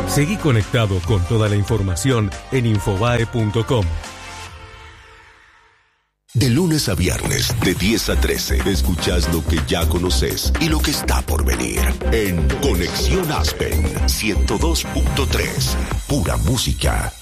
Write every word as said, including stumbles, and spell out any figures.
Seguí conectado con toda la información en infobae punto com. De lunes a viernes, de diez a trece, escuchás lo que ya conoces y lo que está por venir. En Conexión Aspen, ciento dos punto tres. Pura música.